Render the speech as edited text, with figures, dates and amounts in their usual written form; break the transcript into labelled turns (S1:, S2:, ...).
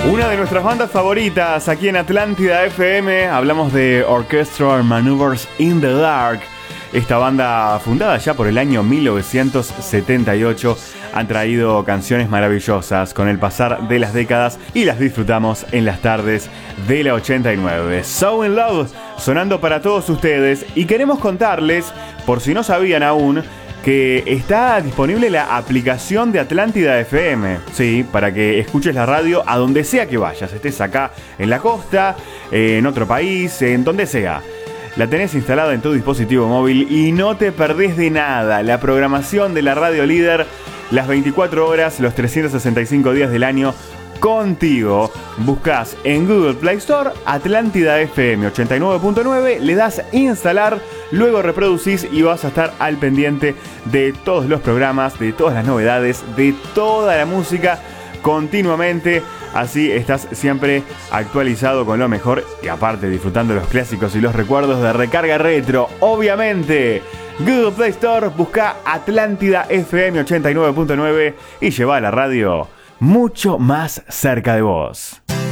S1: Una de nuestras bandas favoritas aquí en Atlántida FM, hablamos de Orchestral Maneuvers in the Dark. Esta banda, fundada ya por el año 1978, han traído canciones maravillosas con el pasar de las décadas y las disfrutamos en las tardes de la 89. So in Love, sonando para todos ustedes, y queremos contarles, por si no sabían aún, que está disponible la aplicación de Atlántida FM. Sí, para que escuches la radio a donde sea que vayas. Estés acá en la costa, en otro país, en donde sea. La tenés instalada en tu dispositivo móvil y no te perdés de nada. La programación de la radio líder, las 24 horas, los 365 días del año, contigo. Buscás en Google Play Store Atlántida FM 89.9, le das instalar, luego reproducís y vas a estar al pendiente de todos los programas, de todas las novedades, de toda la música continuamente. Así estás siempre actualizado con lo mejor y aparte disfrutando los clásicos y los recuerdos de Recarga Retro. Obviamente, Google Play Store, busca Atlántida FM 89.9 y lleva a la radio mucho más cerca de vos.